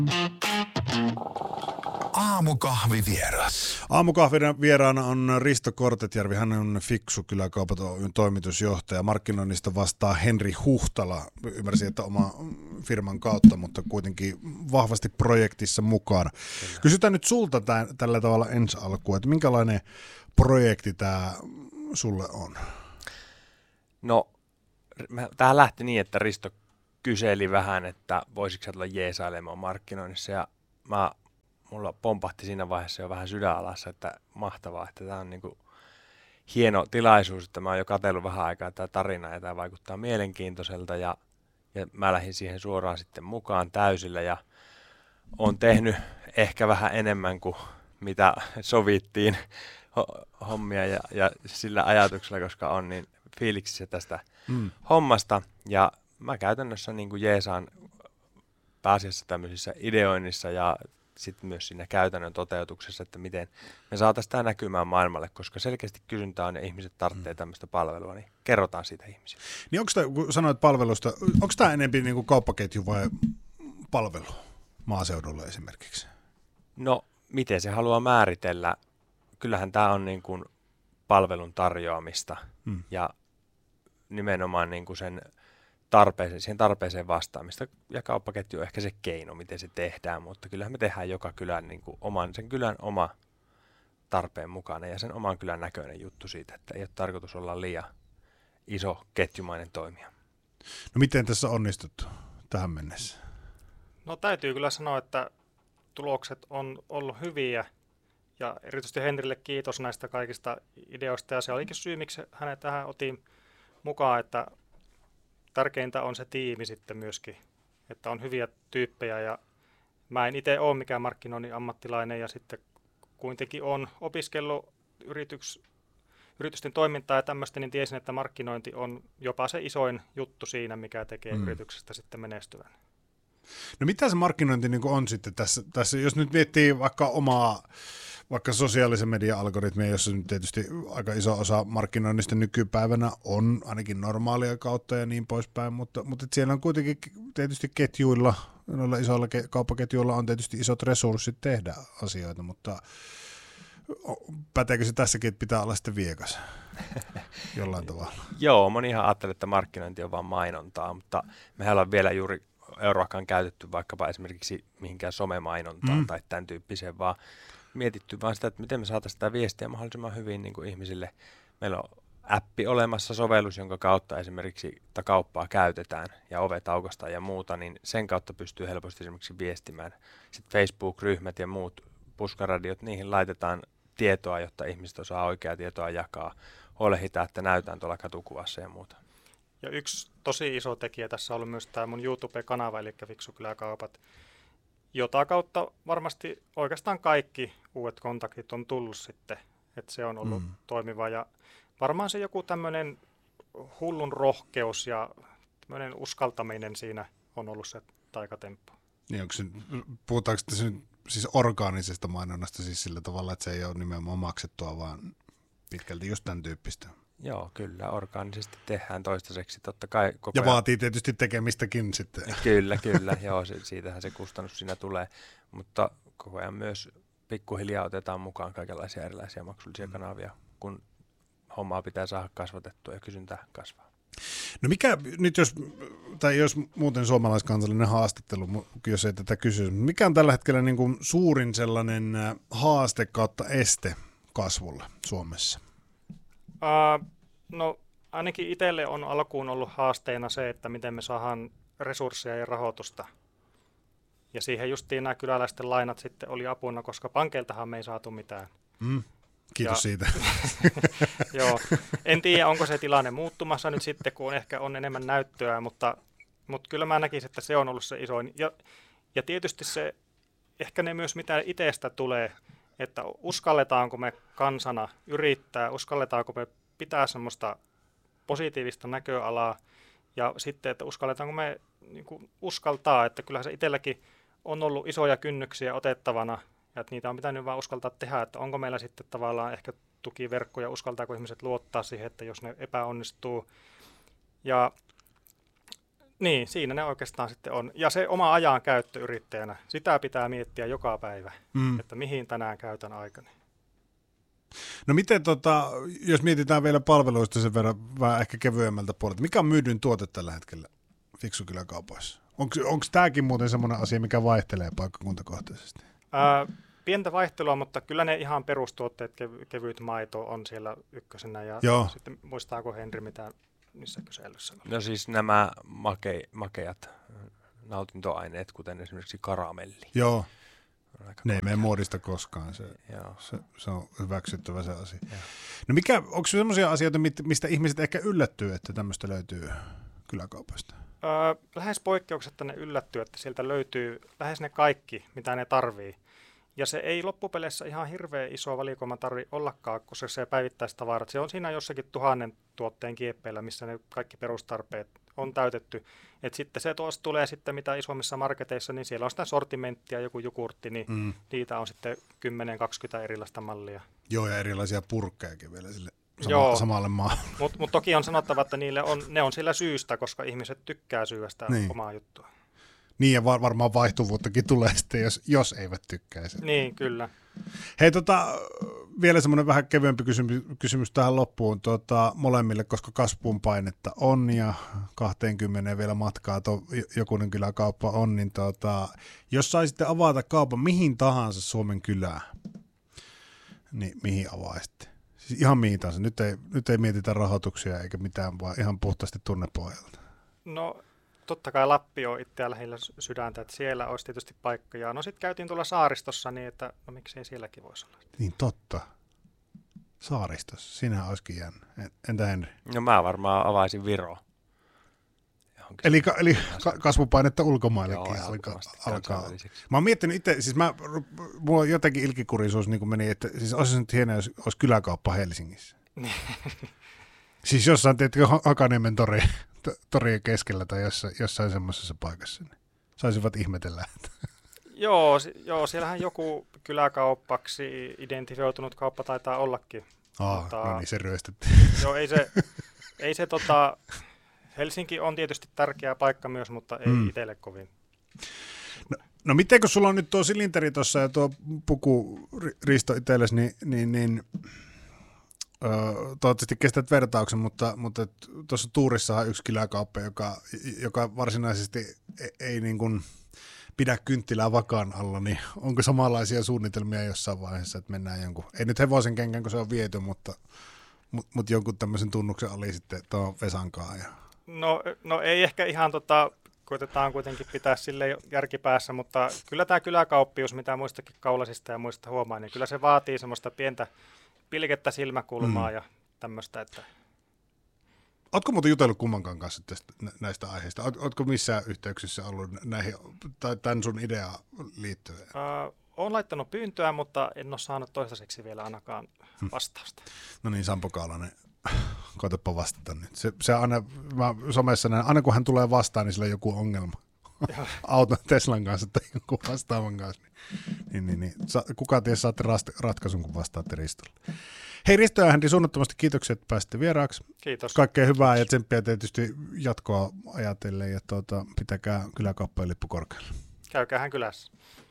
Aamukahvivieras. Aamukahvin vieraana on Risto Kortetjärvi. Hän on Fiksu Kyläkaupat Oyn toimitusjohtaja. Markkinoinnista vastaa Henri Huhtala. Ymmärsin, että oma firman kautta, mutta kuitenkin vahvasti projektissa mukana. Kyllä. Kysytään nyt sulta tällä tavalla ensi alkuun, että minkälainen projekti tämä sulle on? No, tämä lähti niin, että Risto kyseli vähän, että voisiko sä tulla jeesailemaan markkinoinnissa, ja mulla pompahti siinä vaiheessa jo vähän sydänalassa, että mahtavaa, että tämä on niinku hieno tilaisuus, että mä oon jo katsellut vähän aikaa tätä tarinaa, ja tämä vaikuttaa mielenkiintoiselta, ja mä lähdin siihen suoraan sitten mukaan täysillä, ja oon tehnyt ehkä vähän enemmän kuin mitä sovittiin hommia, ja sillä ajatuksella, koska on niin fiiliksissä tästä hommasta, ja mä käytännössä niin kuin jeesaan pääasiassa tämmöisissä ideoinnissa ja sitten myös siinä käytännön toteutuksessa, että miten me saataisiin tämä näkymään maailmalle, koska selkeästi kysyntää on ja ihmiset tarvitsee tämmöistä palvelua, niin kerrotaan siitä ihmisille. Niin onko tämä, kun sanoit palvelusta, onko tämä enemmän niin kuin kauppaketju vai palvelu maaseudulla esimerkiksi? No, miten se haluaa määritellä? Kyllähän tämä on niin kuin palvelun tarjoamista ja nimenomaan niin kuin siihen tarpeeseen vastaamista, ja kauppaketju on ehkä se keino, miten se tehdään, mutta kyllähän me tehdään joka kylän niin kuin sen kylän oma tarpeen mukana ja sen oman kylän näköinen juttu siitä, että ei ole tarkoitus olla liian iso ketjumainen toimija. No miten tässä on onnistuttu tähän mennessä? No täytyy kyllä sanoa, että tulokset on ollut hyviä, ja erityisesti Henrille kiitos näistä kaikista ideoista, ja se olikin syy, miksi hänet tähän otin mukaan, että tärkeintä on se tiimi sitten myöskin, että on hyviä tyyppejä, ja mä en itse ole mikään markkinoinnin ammattilainen, ja sitten kuitenkin olen opiskellut yritysten toimintaa ja tämmöistä, niin tiesin, että markkinointi on jopa se isoin juttu siinä, mikä tekee yrityksestä sitten menestyvän. No mitä se markkinointi niin kuin on sitten tässä, jos nyt miettii vaikka sosiaalisen median algoritmia, jossa nyt tietysti aika iso osa markkinoinnista nykypäivänä on ainakin normaalia kautta ja niin poispäin, mutta siellä on kuitenkin tietysti ketjuilla, noilla isoilla kauppaketjuilla on tietysti isot resurssit tehdä asioita, mutta päteekö se tässäkin, että pitää olla sitten viekas jollain tavalla? Joo, monihan ajattelee, että markkinointi on vain mainontaa, mutta mehän ollaan vielä juuri euroakaan käytetty vaikkapa esimerkiksi mihinkään somemainontaan tai tämän tyyppiseen, vaan mietitty vaan sitä, että miten me saataisiin sitä viestiä mahdollisimman hyvin niin kuin ihmisille. Meillä on appi olemassa, sovellus, jonka kautta esimerkiksi kauppaa käytetään ja ovet aukaistaan ja muuta, niin sen kautta pystyy helposti esimerkiksi viestimään. Sitten Facebook-ryhmät ja muut puskaradiot, niihin laitetaan tietoa, jotta ihmiset osaa oikeaa tietoa jakaa. Huolehditaan, että näytään tuolla katukuvassa ja muuta. Ja yksi tosi iso tekijä tässä on ollut myös tämä mun YouTube-kanava, eli Fiksu Kyläkaupat, jota kautta varmasti oikeastaan kaikki uudet kontaktit on tullut sitten, että se on ollut toimiva, ja varmaan se joku tämmöinen hullun rohkeus ja tämmöinen uskaltaminen siinä on ollut se taikatemppu. Niin puhutaanko tässä nyt siis orgaanisesta mainonnasta siis sillä tavalla, että se ei ole nimenomaan maksettua, vaan pitkälti just tämän tyyppistä? Joo, kyllä, orgaanisesti tehdään toistaiseksi, totta kai koko ja ajan. Vaatii tietysti tekemistäkin sitten. Kyllä, joo, siitähän se kustannus siinä tulee, mutta koko ajan myös pikkuhiljaa otetaan mukaan kaikenlaisia erilaisia maksullisia kanavia, kun hommaa pitää saada kasvatettua ja kysyntä kasvaa. No mikä nyt, jos muuten suomalaiskansallinen haastattelu, jos ei tätä kysy, mikä on tällä hetkellä niin kuin suurin sellainen haaste kautta este kasvulle Suomessa? No ainakin itselle on alkuun ollut haasteena se, että miten me saadaan resursseja ja rahoitusta. Ja siihen justiin nämä kyläläisten lainat sitten oli apuna, koska pankeiltahan me ei saatu mitään. Kiitos siitä. Joo, en tiedä onko se tilanne muuttumassa nyt sitten, kun ehkä on enemmän näyttöä, mutta kyllä mä näkisin, että se on ollut se isoin. Ja tietysti se, ehkä ne myös mitä itsestä tulee, että uskalletaanko me kansana yrittää, uskalletaanko me pitää semmoista positiivista näköalaa, ja sitten, että uskalletaanko me niin kuin uskaltaa, että kyllähän se itselläkin on ollut isoja kynnyksiä otettavana, ja että niitä on pitänyt vaan uskaltaa tehdä, että onko meillä sitten tavallaan ehkä tukiverkkoja, uskaltaako ihmiset luottaa siihen, että jos ne epäonnistuu. Ja Niin, siinä ne oikeastaan sitten on. Ja se oma ajan käyttö yrittäjänä, sitä pitää miettiä joka päivä, että mihin tänään käytän aikani. No miten, jos mietitään vielä palveluista sen verran vähän ehkä kevyemmältä puolelta, mikä on myydyin tuote tällä hetkellä Fiksukyläkaupoissa? Onko tämäkin muuten semmoinen asia, mikä vaihtelee paikkakuntakohtaisesti? Pientä vaihtelua, mutta kyllä ne ihan perustuotteet, kevyt maito on siellä ykkösenä. Ja sitten muistaako Henri, mitä niissä kyselyssä oli? No siis nämä makeat nautintoaineet, kuten esimerkiksi karamelli. Joo, ne ei mene muodista koskaan, se on hyväksyttävä se asia. Joo. No onko sellaisia asioita, mistä ihmiset ehkä yllättyy, että tämmöistä löytyy kyläkaupasta? Lähes poikkeuksetta ne yllättyy, että sieltä löytyy lähes ne kaikki, mitä ne tarvii. Ja se ei loppupeleissä ihan hirveän iso valikoima tarvitse ollakaan, koska se päivittäistavarat, se on siinä jossakin 1000 tuotteen kieppeillä, missä ne kaikki perustarpeet on täytetty. Et sitten se tuossa tulee sitten mitä isommissa marketeissa, niin siellä on sitä sortimenttia, joku jogurtti, niin niitä on sitten 10-20 erilaista mallia. Joo, ja erilaisia purkkejakin vielä sille samalle maalle. Mutta toki on sanottava, että ne on sillä syystä, koska ihmiset tykkää syödä sitä omaa juttua. Niin, ja varmaan vaihtuvuuttakin tulee sitten, jos eivät tykkäisi. Niin, kyllä. Hei, vielä semmoinen vähän kevyempi kysymys tähän loppuun molemmille, koska kasvun painetta on ja 20 vielä matkaa jokunen kyläkauppa on, niin jos saisitte avata kaupan mihin tahansa Suomen kylään, niin mihin avaisitte? Siis ihan mihin tahansa. Nyt ei mietitä rahoituksia eikä mitään, vaan ihan puhtaasti tunnepohjalta. No totta kai Lappi on itseä lähellä sydäntä, että siellä olisi tietysti paikkoja. No sitten käytiin tuolla Saaristossa, niin että no miksei sielläkin voisi olla. Niin totta. Saaristossa, siinähän olisikin jännä. Entä Henri? No mä varmaan avaisin Viroa. Eli kasvupainetta ulkomaillekin alkaa. Mä oon miettinyt itse, siis mulla jotenkin ilkikurisuus niin meni, että siis olisi nyt hienoa, jos olisi kyläkauppa Helsingissä. Siis jossain, teetkö, Hakaniemen torien keskellä tai jossain semmoisessa paikassa, niin saisivat ihmetellä. Joo, siellähän joku kyläkauppaksi identifioitunut kauppa taitaa ollakin. No niin, se ryöstettiin. Joo, ei se Helsinki on tietysti tärkeä paikka myös, mutta ei itselle kovin. No miten kun sulla on nyt tuo silinteri tuossa ja tuo puku Risto itsellesi, niin toivottavasti kestät vertauksen, mutta tuossa Tuurissahan yksi kyläkauppa, joka varsinaisesti ei niin kuin pidä kynttilää vakaan alla, niin onko samanlaisia suunnitelmia jossain vaiheessa, että mennään jonkun, ei nyt hevosen kenkään, kun se on viety, mutta jonkun tämmöisen tunnuksen oli sitten tuon Vesankaan. No ei ehkä ihan koitetaan kuitenkin pitää sille järkipäässä, mutta kyllä tämä kyläkauppius, mitä muistakin kaulasista ja muista huomaa, niin kyllä se vaatii semmoista pientä pilkettä silmäkulmaa ja tämmöistä, että... Ootko muuten jutellut kummankaan kanssa näistä aiheista? Ootko missään yhteyksissä ollut näihin, tai tämän sun ideaan liittyen? Olen laittanut pyyntöä, mutta en ole saanut toistaiseksi vielä ainakaan vastausta. No niin, Sampo Kaalanen, koetapa vastata nyt. Se aina, somessa näin, aina kun hän tulee vastaan, niin sillä on joku ongelma. Auton Teslan kanssa tai jonkun vastaavan kanssa. Niin. Kuka tiedä saatte ratkaisun, kun vastaatte Ristolle. Hei Risto ja Henri, suunnattomasti kiitoksia, että pääsitte vieraaksi. Kiitos. Kaikkea hyvää ja tsemppiä tietysti jatkoa ajatellen ja pitäkää kyläkauppojen lippu korkealla. Käykäähän kylässä.